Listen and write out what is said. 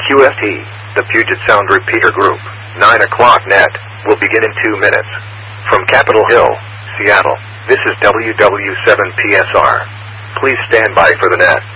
QFT, the Puget Sound Repeater Group, 9 o'clock net, will begin in 2 minutes. From Capitol Hill, Seattle, this is WW7PSR. Please stand by for the net.